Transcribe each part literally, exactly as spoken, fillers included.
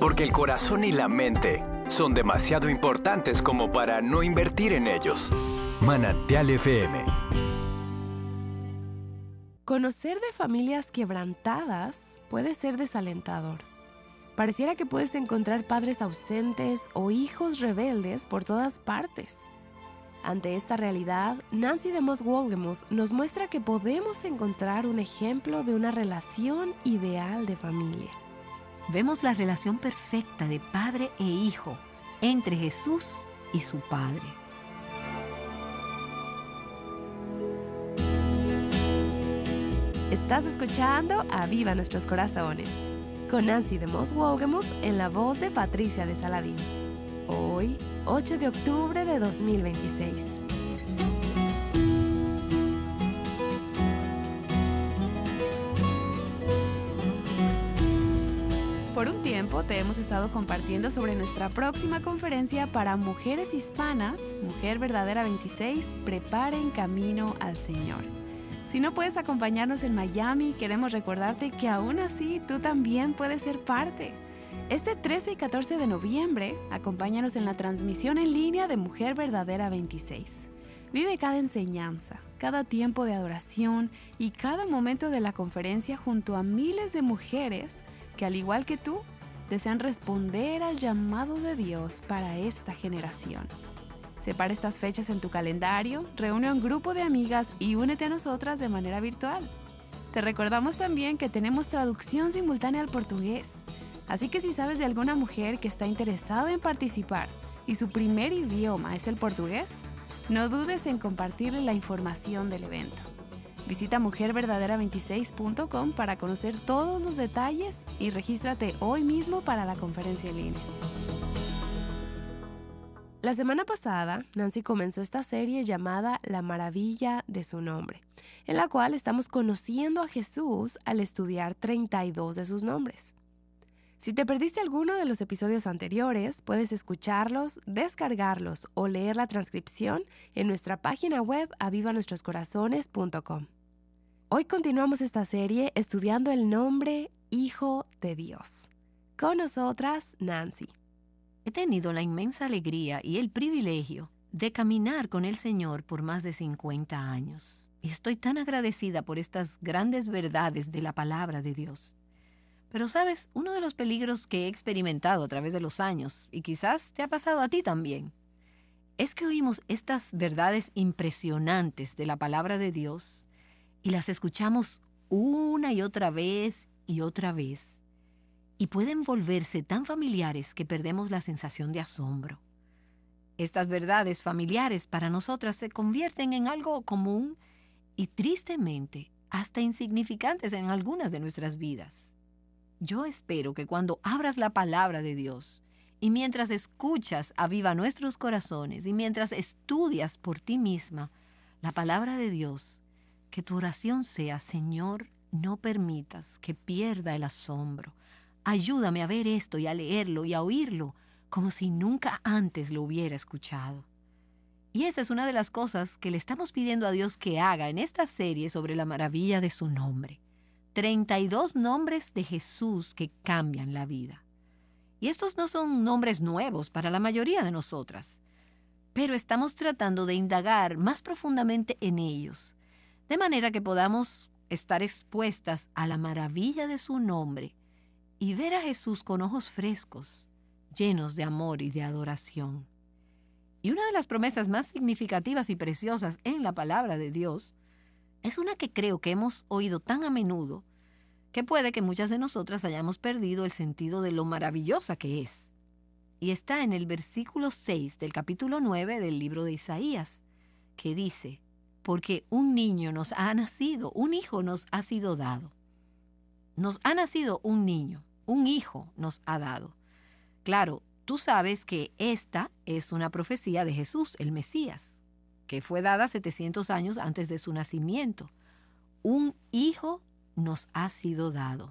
Porque el corazón y la mente son demasiado importantes como para no invertir en ellos. Manantial F M. Conocer de familias quebrantadas puede ser desalentador. Pareciera que puedes encontrar padres ausentes o hijos rebeldes por todas partes. Ante esta realidad, Nancy DeMoss Wolgemuth nos muestra que podemos encontrar un ejemplo de una relación ideal de familia. Vemos la relación perfecta de padre e hijo entre Jesús y su Padre. Estás escuchando Aviva Nuestros Corazones, con Nancy DeMoss Wolgemuth en la voz de Patricia de Saladín. Hoy, ocho de octubre de dos mil veintiséis. Por un tiempo te hemos estado compartiendo sobre nuestra próxima conferencia para mujeres hispanas, Mujer Verdadera veintiséis, Preparen Camino al Señor. Si no puedes acompañarnos en Miami, queremos recordarte que aún así tú también puedes ser parte. Este trece y catorce de noviembre, acompáñanos en la transmisión en línea de Mujer Verdadera veintiséis. Vive cada enseñanza, cada tiempo de adoración y cada momento de la conferencia junto a miles de mujeres que, al igual que tú, desean responder al llamado de Dios para esta generación. Separa estas fechas en tu calendario, reúne a un grupo de amigas y únete a nosotras de manera virtual. Te recordamos también que tenemos traducción simultánea al portugués, así que si sabes de alguna mujer que está interesada en participar y su primer idioma es el portugués, no dudes en compartirle la información del evento. Visita mujer verdadera veintiséis punto com para conocer todos los detalles y regístrate hoy mismo para la conferencia en línea. La semana pasada, Nancy comenzó esta serie llamada La Maravilla de su Nombre, en la cual estamos conociendo a Jesús al estudiar treinta y dos de sus nombres. Si te perdiste alguno de los episodios anteriores, puedes escucharlos, descargarlos o leer la transcripción en nuestra página web aviva nuestros corazones punto com. Hoy continuamos esta serie estudiando el nombre Hijo de Dios. Con nosotras, Nancy. He tenido la inmensa alegría y el privilegio de caminar con el Señor por más de cincuenta años. Y estoy tan agradecida por estas grandes verdades de la palabra de Dios. Pero sabes, uno de los peligros que he experimentado a través de los años, y quizás te ha pasado a ti también, es que oímos estas verdades impresionantes de la palabra de Dios y las escuchamos una y otra vez y otra vez. Y pueden volverse tan familiares que perdemos la sensación de asombro. Estas verdades familiares para nosotras se convierten en algo común y tristemente hasta insignificantes en algunas de nuestras vidas. Yo espero que cuando abras la palabra de Dios y mientras escuchas Aviva Nuestros Corazones y mientras estudias por ti misma la palabra de Dios, que tu oración sea: Señor, no permitas que pierda el asombro. Ayúdame a ver esto y a leerlo y a oírlo como si nunca antes lo hubiera escuchado. Y esa es una de las cosas que le estamos pidiendo a Dios que haga en esta serie sobre la maravilla de su nombre. treinta y dos nombres de Jesús que cambian la vida. Y estos no son nombres nuevos para la mayoría de nosotras, pero estamos tratando de indagar más profundamente en ellos, de manera que podamos estar expuestas a la maravilla de su nombre y ver a Jesús con ojos frescos, llenos de amor y de adoración. Y una de las promesas más significativas y preciosas en la palabra de Dios es una que creo que hemos oído tan a menudo que puede que muchas de nosotras hayamos perdido el sentido de lo maravillosa que es. Y está en el versículo seis del capítulo nueve del libro de Isaías, que dice: porque un niño nos ha nacido, un hijo nos ha sido dado. Nos ha nacido un niño, un hijo nos ha dado. Claro, tú sabes que esta es una profecía de Jesús, el Mesías, que fue dada setecientos años antes de su nacimiento. Un hijo nos ha sido dado.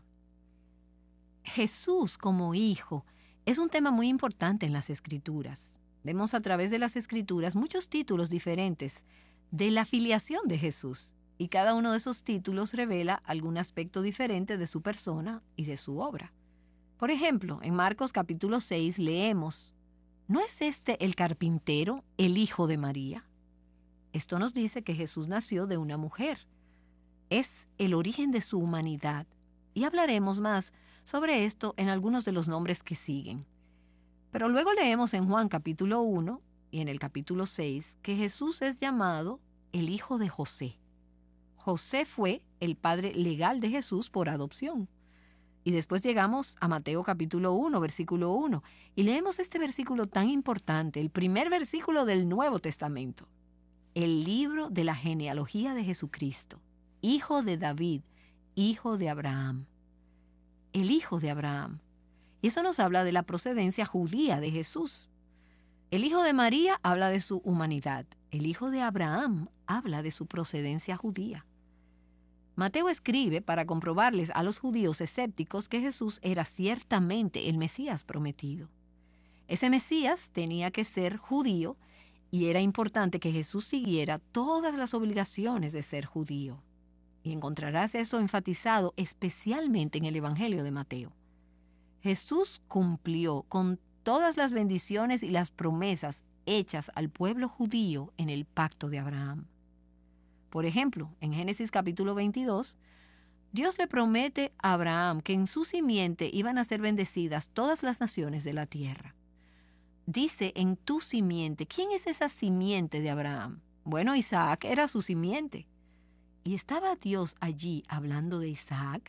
Jesús como hijo es un tema muy importante en las Escrituras. Vemos a través de las Escrituras muchos títulos diferentes de la filiación de Jesús, y cada uno de esos títulos revela algún aspecto diferente de su persona y de su obra. Por ejemplo, en Marcos capítulo seis leemos, ¿no es este el carpintero, el hijo de María? Esto nos dice que Jesús nació de una mujer. Es el origen de su humanidad. Y hablaremos más sobre esto en algunos de los nombres que siguen. Pero luego leemos en Juan capítulo uno y en el capítulo seis que Jesús es llamado el hijo de José. José fue el padre legal de Jesús por adopción. Y después llegamos a Mateo capítulo uno, versículo uno, y leemos este versículo tan importante, el primer versículo del Nuevo Testamento. El libro de la genealogía de Jesucristo, hijo de David, hijo de Abraham. El hijo de Abraham. Y eso nos habla de la procedencia judía de Jesús. El hijo de María habla de su humanidad. El hijo de Abraham habla de su procedencia judía. Mateo escribe para comprobarles a los judíos escépticos que Jesús era ciertamente el Mesías prometido. Ese Mesías tenía que ser judío y era importante que Jesús siguiera todas las obligaciones de ser judío. Y encontrarás eso enfatizado especialmente en el Evangelio de Mateo. Jesús cumplió con todas las bendiciones y las promesas hechas al pueblo judío en el pacto de Abraham. Por ejemplo, en Génesis capítulo veintidós, Dios le promete a Abraham que en su simiente iban a ser bendecidas todas las naciones de la tierra. Dice en tu simiente. ¿Quién es esa simiente de Abraham? Bueno, Isaac era su simiente. ¿Y estaba Dios allí hablando de Isaac?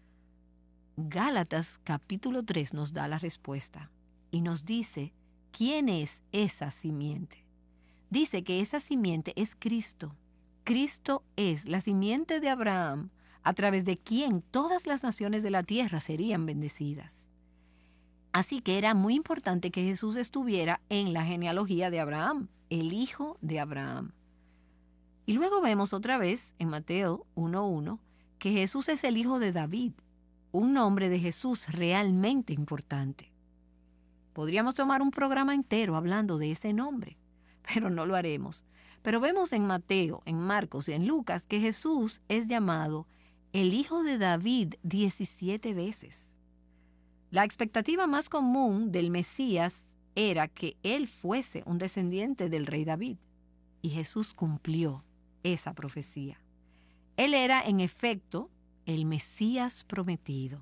Gálatas capítulo tres nos da la respuesta y nos dice quién es esa simiente. Dice que esa simiente es Cristo. Cristo es la simiente de Abraham, a través de quien todas las naciones de la tierra serían bendecidas. Así que era muy importante que Jesús estuviera en la genealogía de Abraham, el hijo de Abraham. Y luego vemos otra vez en Mateo uno uno que Jesús es el hijo de David, un nombre de Jesús realmente importante. Podríamos tomar un programa entero hablando de ese nombre, pero no lo haremos. Pero vemos en Mateo, en Marcos y en Lucas que Jesús es llamado el hijo de David diecisiete veces. La expectativa más común del Mesías era que él fuese un descendiente del rey David. Y Jesús cumplió esa profecía. Él era, en efecto, el Mesías prometido.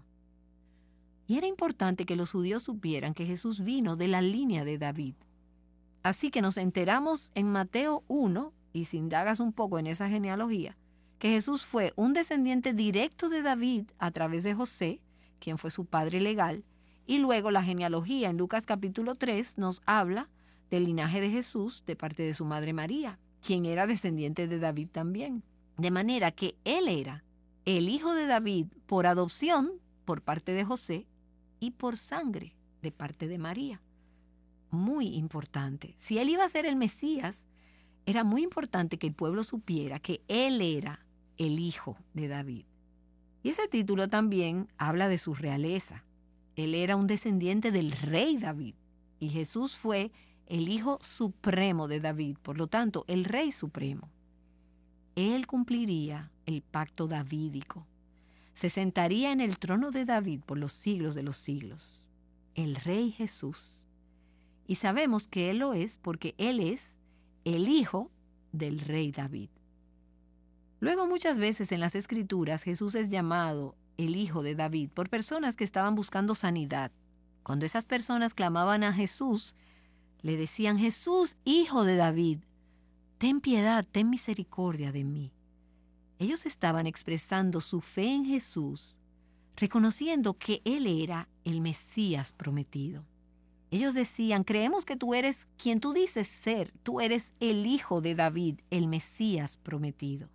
Y era importante que los judíos supieran que Jesús vino de la línea de David. Así que nos enteramos en Mateo uno, y si indagas un poco en esa genealogía, que Jesús fue un descendiente directo de David a través de José, quien fue su padre legal, y luego la genealogía en Lucas capítulo tres nos habla del linaje de Jesús de parte de su madre María, quien era descendiente de David también. De manera que él era el hijo de David por adopción por parte de José y por sangre de parte de María. Muy importante. Si él iba a ser el Mesías, era muy importante que el pueblo supiera que él era el hijo de David. Y ese título también habla de su realeza. Él era un descendiente del rey David y Jesús fue el hijo supremo de David, por lo tanto, el rey supremo. Él cumpliría el pacto davídico. Se sentaría en el trono de David por los siglos de los siglos. El rey Jesús. Y sabemos que Él lo es porque Él es el hijo del rey David. Luego muchas veces en las Escrituras Jesús es llamado el hijo de David por personas que estaban buscando sanidad. Cuando esas personas clamaban a Jesús, le decían: Jesús, hijo de David, ten piedad, ten misericordia de mí. Ellos estaban expresando su fe en Jesús, reconociendo que Él era el Mesías prometido. Ellos decían: creemos que tú eres quien tú dices ser, tú eres el hijo de David, el Mesías prometido.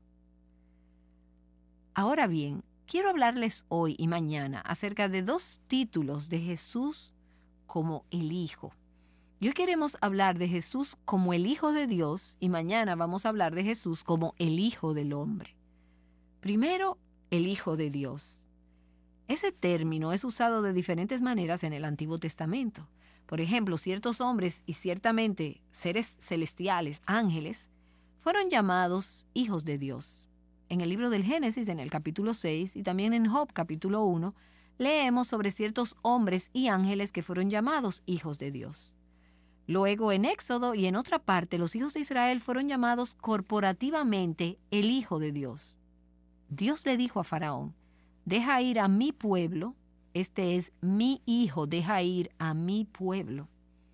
Ahora bien, quiero hablarles hoy y mañana acerca de dos títulos de Jesús como el Hijo. Hoy queremos hablar de Jesús como el Hijo de Dios y mañana vamos a hablar de Jesús como el Hijo del Hombre. Primero, el Hijo de Dios. Ese término es usado de diferentes maneras en el Antiguo Testamento. Por ejemplo, ciertos hombres y ciertamente seres celestiales, ángeles, fueron llamados hijos de Dios. En el libro del Génesis, en el capítulo seis, y también en Job, capítulo uno, leemos sobre ciertos hombres y ángeles que fueron llamados hijos de Dios. Luego en Éxodo y en otra parte los hijos de Israel fueron llamados corporativamente el Hijo de Dios. Dios le dijo a Faraón, deja ir a mi pueblo, este es mi hijo, deja ir a mi pueblo.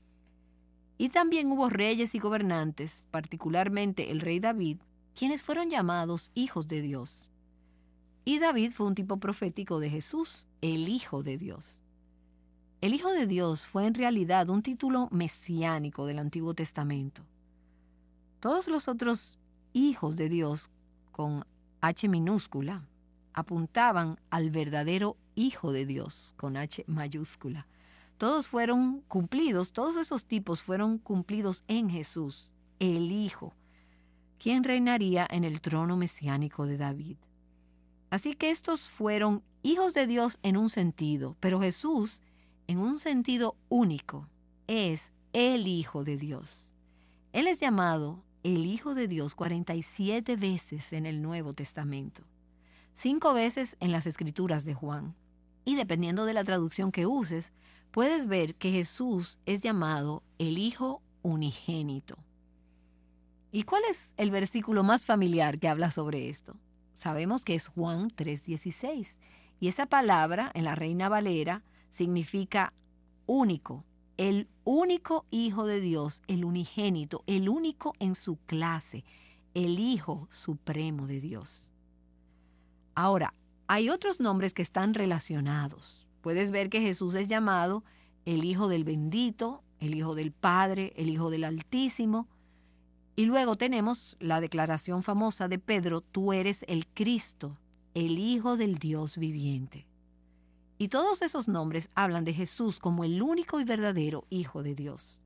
Y también hubo reyes y gobernantes, particularmente el rey David, quienes fueron llamados hijos de Dios. Y David fue un tipo profético de Jesús, el Hijo de Dios. El Hijo de Dios fue en realidad un título mesiánico del Antiguo Testamento. Todos los otros hijos de Dios, con H minúscula, apuntaban al verdadero Hijo de Dios, con H mayúscula. Todos fueron cumplidos, todos esos tipos fueron cumplidos en Jesús, el Hijo, quien reinaría en el trono mesiánico de David. Así que estos fueron hijos de Dios en un sentido, pero Jesús, en un sentido único, es el Hijo de Dios. Él es llamado el Hijo de Dios cuarenta y siete veces en el Nuevo Testamento, cinco veces en las Escrituras de Juan. Y dependiendo de la traducción que uses, puedes ver que Jesús es llamado el Hijo unigénito. ¿Y cuál es el versículo más familiar que habla sobre esto? Sabemos que es Juan tres dieciséis, y esa palabra en la Reina Valera significa único, el único Hijo de Dios, el unigénito, el único en su clase, el Hijo supremo de Dios. Ahora, hay otros nombres que están relacionados. Puedes ver que Jesús es llamado el Hijo del Bendito, el Hijo del Padre, el Hijo del Altísimo. Y luego tenemos la declaración famosa de Pedro, tú eres el Cristo, el Hijo del Dios viviente. Y todos esos nombres hablan de Jesús como el único y verdadero Hijo de Dios.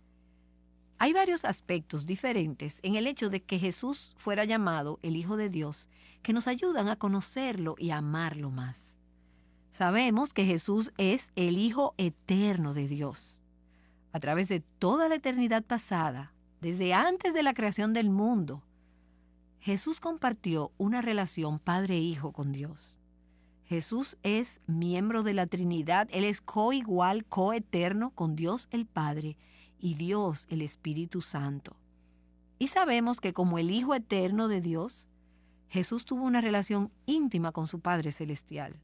Hay varios aspectos diferentes en el hecho de que Jesús fuera llamado el Hijo de Dios que nos ayudan a conocerlo y a amarlo más. Sabemos que Jesús es el Hijo eterno de Dios. A través de toda la eternidad pasada, desde antes de la creación del mundo, Jesús compartió una relación padre-hijo con Dios. Jesús es miembro de la Trinidad, Él es coigual, coeterno con Dios el Padre y Dios el Espíritu Santo. Y sabemos que como el Hijo eterno de Dios, Jesús tuvo una relación íntima con su Padre Celestial.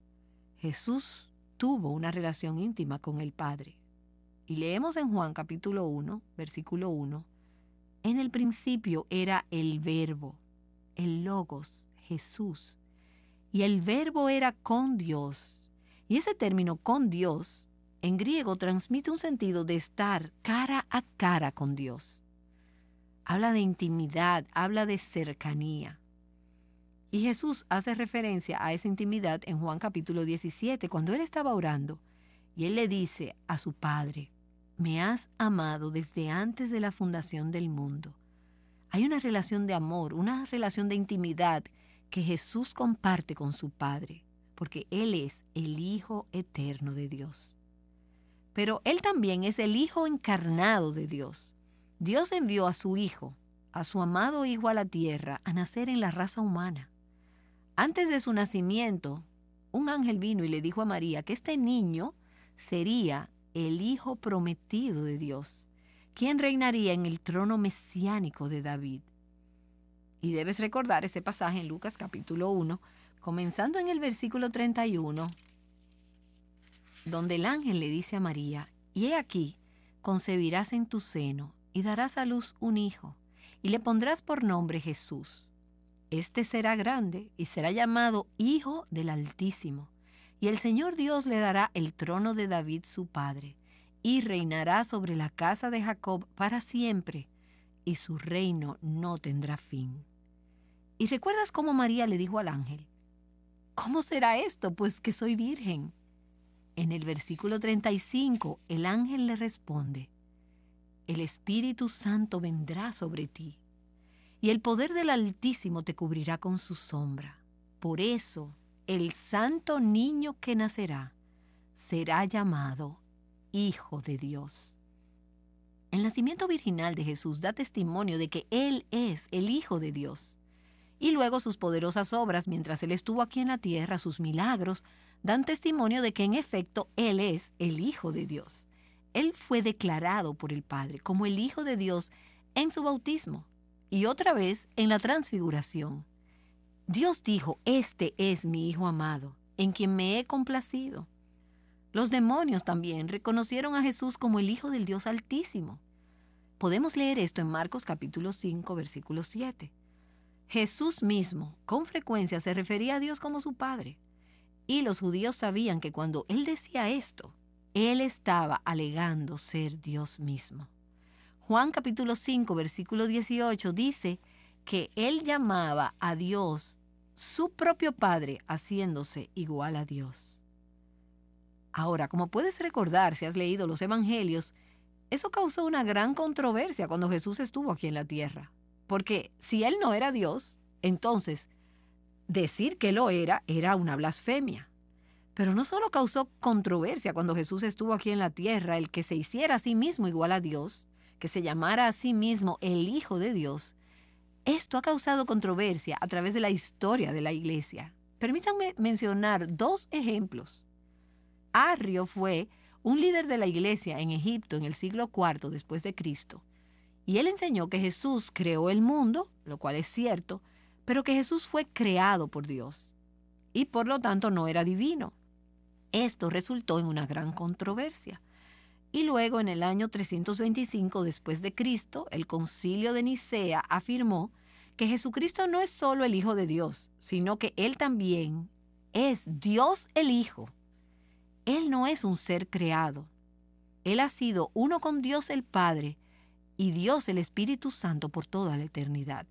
Jesús tuvo una relación íntima con el Padre. Y leemos en Juan capítulo uno, versículo uno, en el principio era el Verbo, el Logos, Jesús. Y el Verbo era con Dios. Y ese término con Dios, en griego, transmite un sentido de estar cara a cara con Dios. Habla de intimidad, habla de cercanía. Y Jesús hace referencia a esa intimidad en Juan capítulo diecisiete, cuando Él estaba orando. Y Él le dice a su Padre, me has amado desde antes de la fundación del mundo. Hay una relación de amor, una relación de intimidad que Jesús comparte con su Padre, porque Él es el Hijo eterno de Dios. Pero Él también es el Hijo encarnado de Dios. Dios envió a su Hijo, a su amado Hijo a la tierra, a nacer en la raza humana. Antes de su nacimiento, un ángel vino y le dijo a María que este niño sería el Hijo prometido de Dios, quien reinaría en el trono mesiánico de David. Y debes recordar ese pasaje en Lucas capítulo uno, comenzando en el versículo treinta y uno, donde el ángel le dice a María, y he aquí, concebirás en tu seno y darás a luz un hijo, y le pondrás por nombre Jesús. Este será grande y será llamado Hijo del Altísimo, y el Señor Dios le dará el trono de David su padre, y reinará sobre la casa de Jacob para siempre, y su reino no tendrá fin. ¿Y recuerdas cómo María le dijo al ángel? ¿Cómo será esto, pues que soy virgen? En el versículo treinta y cinco, el ángel le responde, el Espíritu Santo vendrá sobre ti, y el poder del Altísimo te cubrirá con su sombra. Por eso, el santo niño que nacerá será llamado Hijo de Dios. El nacimiento virginal de Jesús da testimonio de que Él es el Hijo de Dios. Y luego sus poderosas obras mientras Él estuvo aquí en la tierra, sus milagros, dan testimonio de que en efecto Él es el Hijo de Dios. Él fue declarado por el Padre como el Hijo de Dios en su bautismo y otra vez en la transfiguración. Dios dijo, este es mi Hijo amado, en quien me he complacido. Los demonios también reconocieron a Jesús como el Hijo del Dios Altísimo. Podemos leer esto en Marcos capítulo cinco, versículo siete. Jesús mismo, con frecuencia, se refería a Dios como su Padre. Y los judíos sabían que cuando Él decía esto, Él estaba alegando ser Dios mismo. Juan capítulo cinco, versículo dieciocho dice que Él llamaba a Dios su propio Padre, haciéndose igual a Dios. Ahora, como puedes recordar si has leído los Evangelios, eso causó una gran controversia cuando Jesús estuvo aquí en la tierra. Porque si Él no era Dios, entonces decir que lo era era una blasfemia. Pero no solo causó controversia cuando Jesús estuvo aquí en la tierra, el que se hiciera a sí mismo igual a Dios, que se llamara a sí mismo el Hijo de Dios. Esto ha causado controversia a través de la historia de la Iglesia. Permítanme mencionar dos ejemplos. Arrio fue un líder de la Iglesia en Egipto en el siglo cuarto después de Cristo. Y él enseñó que Jesús creó el mundo, lo cual es cierto, pero que Jesús fue creado por Dios y por lo tanto no era divino. Esto resultó en una gran controversia. Y luego, en el año trescientos veinticinco después de Cristo, el Concilio de Nicea afirmó que Jesucristo no es solo el Hijo de Dios, sino que Él también es Dios el Hijo. Él no es un ser creado. Él ha sido uno con Dios el Padre y Dios el Espíritu Santo por toda la eternidad.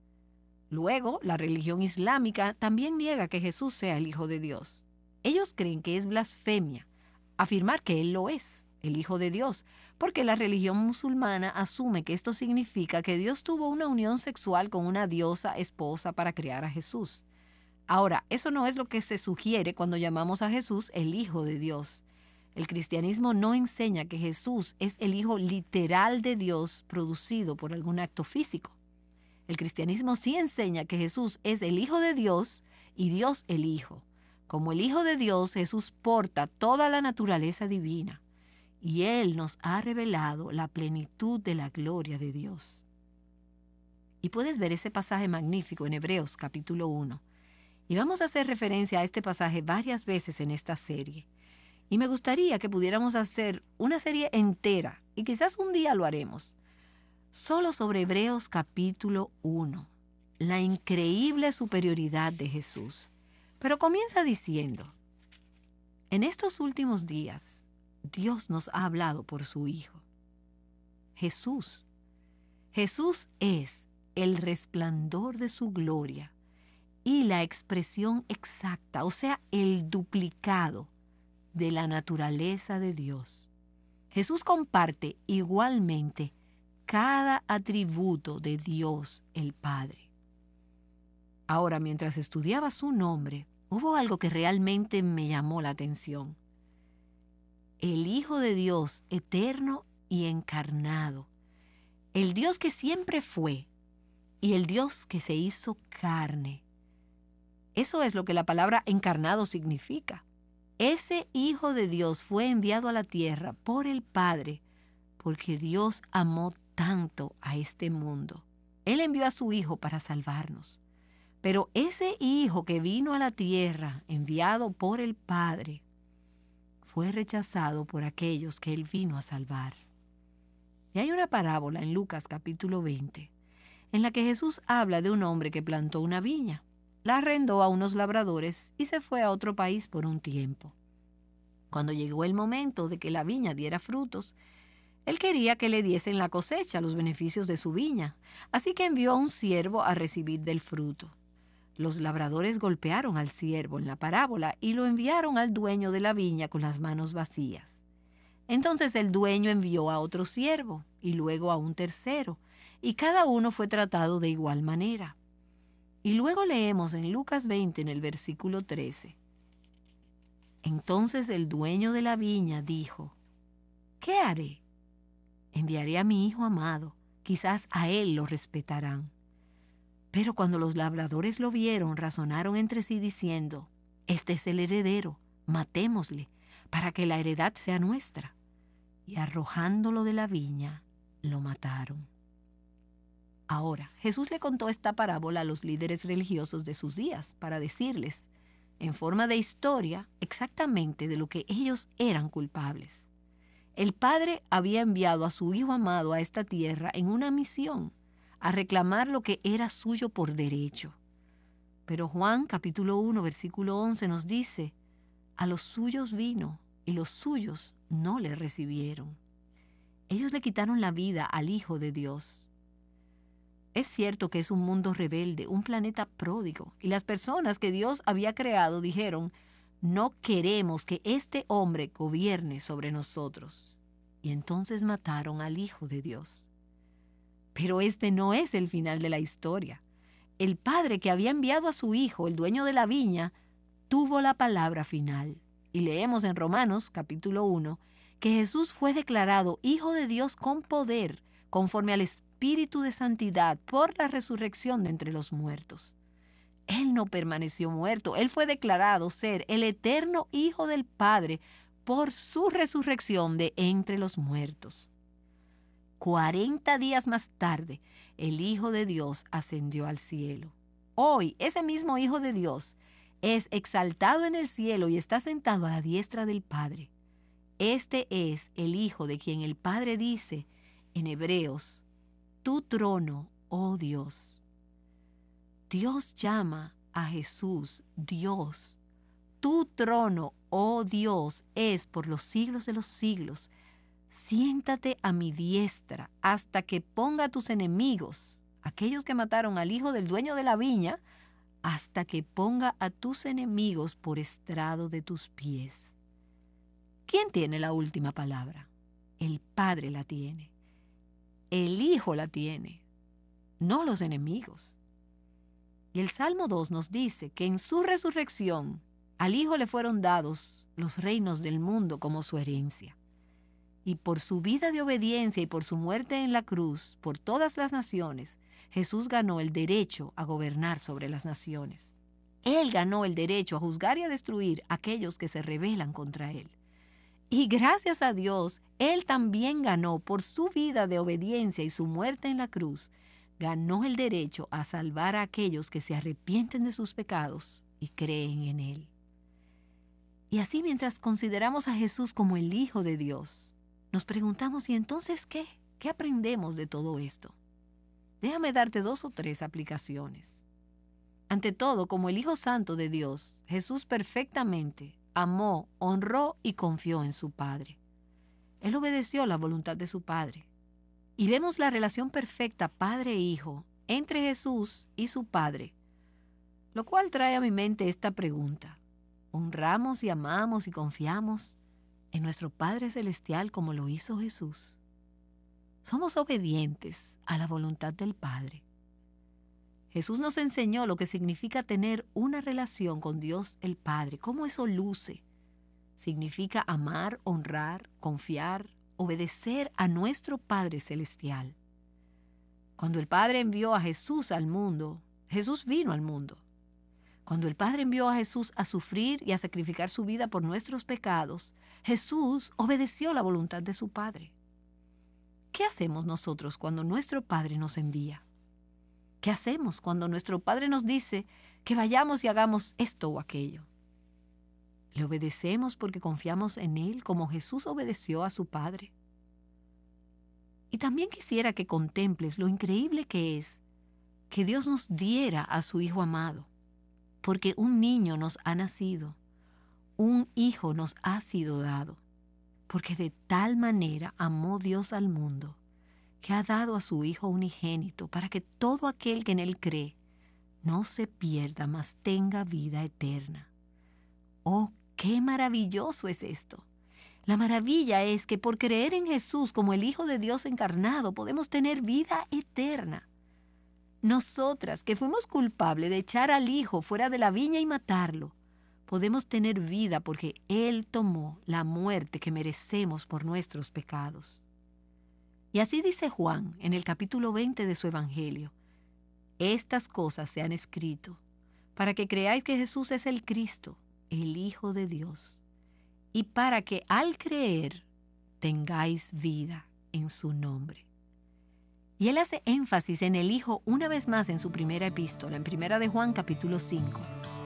Luego, la religión islámica también niega que Jesús sea el Hijo de Dios. Ellos creen que es blasfemia afirmar que Él lo es, el Hijo de Dios, porque la religión musulmana asume que esto significa que Dios tuvo una unión sexual con una diosa esposa para crear a Jesús. Ahora, eso no es lo que se sugiere cuando llamamos a Jesús el Hijo de Dios. El cristianismo no enseña que Jesús es el Hijo literal de Dios producido por algún acto físico. El cristianismo sí enseña que Jesús es el Hijo de Dios y Dios el Hijo. Como el Hijo de Dios, Jesús porta toda la naturaleza divina y Él nos ha revelado la plenitud de la gloria de Dios. Y puedes ver ese pasaje magnífico en Hebreos capítulo uno. Y vamos a hacer referencia a este pasaje varias veces en esta serie. Y me gustaría que pudiéramos hacer una serie entera, y quizás un día lo haremos, solo sobre Hebreos capítulo uno, la increíble superioridad de Jesús. Pero comienza diciendo, en estos últimos días, Dios nos ha hablado por su Hijo. Jesús. Jesús es el resplandor de su gloria y la expresión exacta, o sea, el duplicado de la naturaleza de Dios. Jesús comparte igualmente cada atributo de Dios el Padre. Ahora, mientras estudiaba su nombre, hubo algo que realmente me llamó la atención. El Hijo de Dios eterno y encarnado, el Dios que siempre fue y el Dios que se hizo carne. Eso es lo que la palabra encarnado significa. Ese Hijo de Dios fue enviado a la tierra por el Padre, porque Dios amó tanto a este mundo. Él envió a su Hijo para salvarnos. Pero ese Hijo que vino a la tierra, enviado por el Padre, fue rechazado por aquellos que Él vino a salvar. Y hay una parábola en Lucas capítulo veinte, en la que Jesús habla de un hombre que plantó una viña, la arrendó a unos labradores y se fue a otro país por un tiempo. Cuando llegó el momento de que la viña diera frutos, él quería que le diesen la cosecha, los beneficios de su viña, así que envió a un siervo a recibir del fruto. Los labradores golpearon al siervo en la parábola y lo enviaron al dueño de la viña con las manos vacías. Entonces el dueño envió a otro siervo y luego a un tercero, y cada uno fue tratado de igual manera. Y luego leemos en Lucas veinte, en el versículo trece. Entonces el dueño de la viña dijo, ¿qué haré? Enviaré a mi hijo amado, quizás a él lo respetarán. Pero cuando los labradores lo vieron, razonaron entre sí diciendo, este es el heredero, matémosle para que la heredad sea nuestra. Y arrojándolo de la viña, lo mataron. Ahora, Jesús le contó esta parábola a los líderes religiosos de sus días para decirles, en forma de historia, exactamente de lo que ellos eran culpables. El Padre había enviado a su Hijo amado a esta tierra en una misión, a reclamar lo que era suyo por derecho. Pero Juan capítulo uno, versículo once nos dice, a los suyos vino y los suyos no le recibieron. Ellos le quitaron la vida al Hijo de Dios. Es cierto que es un mundo rebelde, un planeta pródigo, y las personas que Dios había creado dijeron, no queremos que este hombre gobierne sobre nosotros. Y entonces mataron al Hijo de Dios. Pero este no es el final de la historia. El Padre que había enviado a su Hijo, el dueño de la viña, tuvo la palabra final. Y leemos en Romanos capítulo uno que Jesús fue declarado Hijo de Dios con poder, conforme al Espíritu de santidad, por la resurrección de entre los muertos. Él no permaneció muerto, Él fue declarado ser el eterno Hijo del Padre por su resurrección de entre los muertos. Cuarenta días más tarde, el Hijo de Dios ascendió al cielo. Hoy, ese mismo Hijo de Dios es exaltado en el cielo y está sentado a la diestra del Padre. Este es el Hijo de quien el Padre dice en Hebreos, tu trono, oh Dios. Dios llama a Jesús Dios. Tu trono, oh Dios, es por los siglos de los siglos. Siéntate a mi diestra hasta que ponga a tus enemigos, aquellos que mataron al hijo del dueño de la viña, hasta que ponga a tus enemigos por estrado de tus pies. ¿Quién tiene la última palabra? El Padre la tiene. El Hijo la tiene, no los enemigos. Y el Salmo dos nos dice que en su resurrección al Hijo le fueron dados los reinos del mundo como su herencia. Y por su vida de obediencia y por su muerte en la cruz, por todas las naciones, Jesús ganó el derecho a gobernar sobre las naciones. Él ganó el derecho a juzgar y a destruir a aquellos que se rebelan contra Él. Y gracias a Dios, Él también ganó por su vida de obediencia y su muerte en la cruz, ganó el derecho a salvar a aquellos que se arrepienten de sus pecados y creen en Él. Y así, mientras consideramos a Jesús como el Hijo de Dios, nos preguntamos, ¿y entonces qué? ¿Qué aprendemos de todo esto? Déjame darte dos o tres aplicaciones. Ante todo, como el Hijo Santo de Dios, Jesús perfectamente amó, honró y confió en su Padre. Él obedeció la voluntad de su Padre. Y vemos la relación perfecta Padre e Hijo entre Jesús y su Padre, lo cual trae a mi mente esta pregunta. ¿Honramos y amamos y confiamos en nuestro Padre Celestial como lo hizo Jesús? ¿Somos obedientes a la voluntad del Padre? Jesús nos enseñó lo que significa tener una relación con Dios el Padre, cómo eso luce. Significa amar, honrar, confiar, obedecer a nuestro Padre Celestial. Cuando el Padre envió a Jesús al mundo, Jesús vino al mundo. Cuando el Padre envió a Jesús a sufrir y a sacrificar su vida por nuestros pecados, Jesús obedeció la voluntad de su Padre. ¿Qué hacemos nosotros cuando nuestro Padre nos envía? ¿Qué hacemos cuando nuestro Padre nos dice que vayamos y hagamos esto o aquello? ¿Le obedecemos porque confiamos en Él como Jesús obedeció a su Padre? Y también quisiera que contemples lo increíble que es que Dios nos diera a su Hijo amado, porque un niño nos ha nacido, un hijo nos ha sido dado, porque de tal manera amó Dios al mundo, que ha dado a su Hijo unigénito, para que todo aquel que en Él cree no se pierda, mas tenga vida eterna. ¡Oh, qué maravilloso es esto! La maravilla es que por creer en Jesús como el Hijo de Dios encarnado, podemos tener vida eterna. Nosotras, que fuimos culpables de echar al Hijo fuera de la viña y matarlo, podemos tener vida porque Él tomó la muerte que merecemos por nuestros pecados. Y así dice Juan en el capítulo veinte de su Evangelio. Estas cosas se han escrito para que creáis que Jesús es el Cristo, el Hijo de Dios, y para que al creer tengáis vida en su nombre. Y él hace énfasis en el Hijo una vez más en su primera epístola, en Primera de Juan capítulo cinco.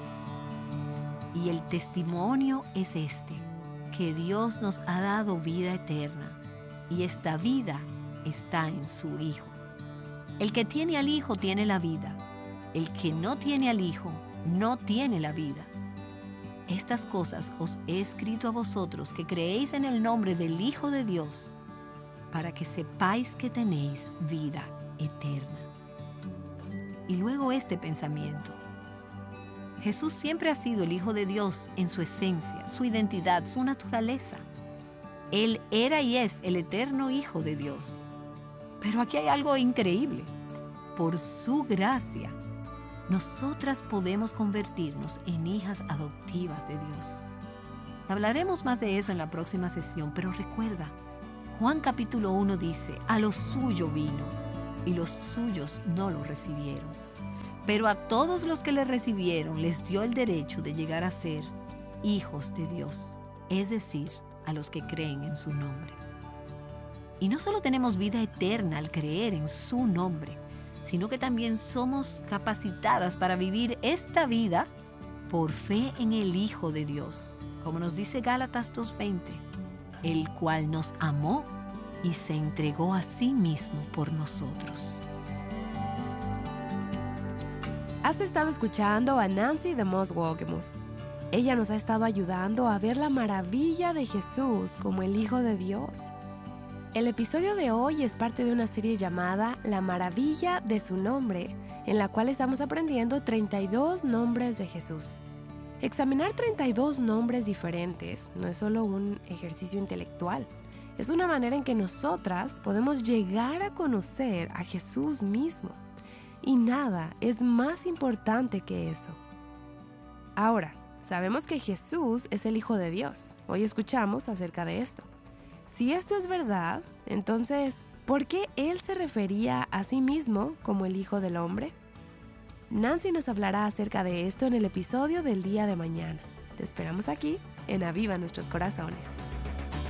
Y el testimonio es este, que Dios nos ha dado vida eterna, y esta vida está en su Hijo. El que tiene al Hijo tiene la vida. El que no tiene al Hijo no tiene la vida. Estas cosas os he escrito a vosotros que creéis en el nombre del Hijo de Dios, para que sepáis que tenéis vida eterna. Y luego este pensamiento. Jesús siempre ha sido el Hijo de Dios en su esencia, su identidad, su naturaleza. Él era y es el eterno Hijo de Dios. Pero aquí hay algo increíble. Por su gracia, nosotras podemos convertirnos en hijas adoptivas de Dios. Hablaremos más de eso en la próxima sesión, pero recuerda, Juan capítulo uno dice, a lo suyo vino, y los suyos no lo recibieron. Pero a todos los que le recibieron les dio el derecho de llegar a ser hijos de Dios, es decir, a los que creen en su nombre. Y no solo tenemos vida eterna al creer en su nombre, sino que también somos capacitadas para vivir esta vida por fe en el Hijo de Dios, como nos dice Gálatas dos veinte, el cual nos amó y se entregó a sí mismo por nosotros. Has estado escuchando a Nancy DeMoss Wolgemuth. Ella nos ha estado ayudando a ver la maravilla de Jesús como el Hijo de Dios. El episodio de hoy es parte de una serie llamada La maravilla de su nombre, en la cual estamos aprendiendo treinta y dos nombres de Jesús. Examinar treinta y dos nombres diferentes no es solo un ejercicio intelectual, es una manera en que nosotras podemos llegar a conocer a Jesús mismo. Y nada es más importante que eso. Ahora, sabemos que Jesús es el Hijo de Dios. Hoy escuchamos acerca de esto. Si esto es verdad, entonces, ¿por qué Él se refería a sí mismo como el Hijo del Hombre? Nancy nos hablará acerca de esto en el episodio del día de mañana. Te esperamos aquí en Aviva Nuestros Corazones.